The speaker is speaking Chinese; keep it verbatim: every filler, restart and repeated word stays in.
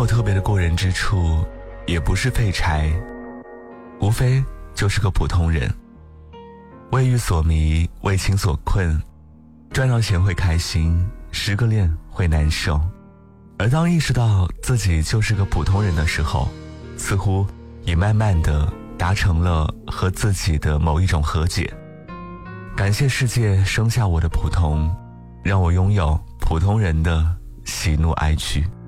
有特别的过人之处，也不是废柴，无非就是个普通人。为欲所迷，为情所困，赚到钱会开心，失个恋会难受。而当意识到自己就是个普通人的时候，似乎也慢慢地达成了和自己的某一种和解。感谢世界生下我的普通，让我拥有普通人的喜怒哀惧。